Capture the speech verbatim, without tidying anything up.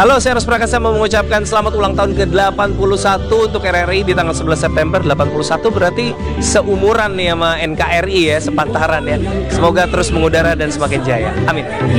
Halo, saya Ros Prakasa mau mengucapkan selamat ulang tahun ke delapan puluh satu untuk R R I di tanggal sebelas September. Delapan puluh satu berarti seumuran nih sama N K R I ya, sepantaran ya. Semoga terus mengudara dan semakin jaya. Amin.